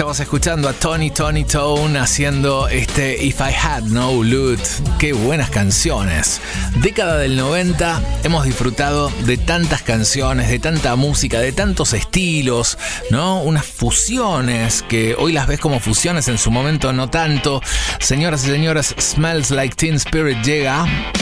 Estabas escuchando a Tony Tone haciendo If I Had No Loot. Qué buenas canciones. Década del 90, hemos disfrutado de tantas canciones, de tanta música, de tantos estilos, ¿no? Unas fusiones que hoy las ves como fusiones, en su momento no tanto. Señoras y señores, Smells Like Teen Spirit llega.